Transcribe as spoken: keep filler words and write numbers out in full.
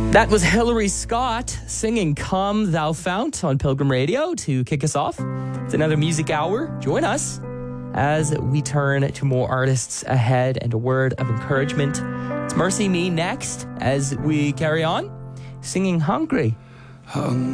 That was Hillary Scott singing Come Thou Fount on Pilgrim Radio to kick us off. It's another music hour. Join us as we turn to more artists ahead and a word of encouragement. It's Mercy Me next as we carry on singing Hungry. Hungry.